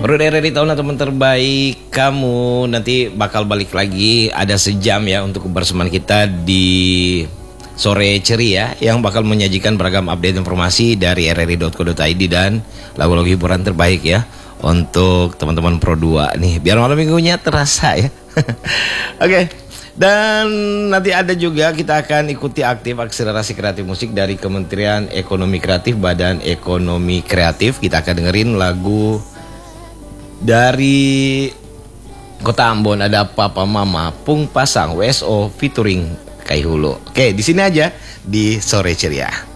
Menurut RRI Tahun Teman Terbaik kamu nanti bakal balik lagi, ada sejam ya untuk kebersamaan kita di Sore Ceria yang bakal menyajikan beragam update informasi dari rri.co.id dan lagu-lagu hiburan terbaik ya untuk teman-teman Pro 2 nih, biar malam minggunya terasa ya. Oke. Dan nanti ada juga kita akan ikuti aktif akselerasi kreatif musik dari Kementerian Ekonomi Kreatif, Badan Ekonomi Kreatif. Kita akan dengerin lagu dari Kota Ambon, ada Papa Mama Pung Pasang WSO featuring Kai Hulu. Oke, di sini aja di Sore Ceria.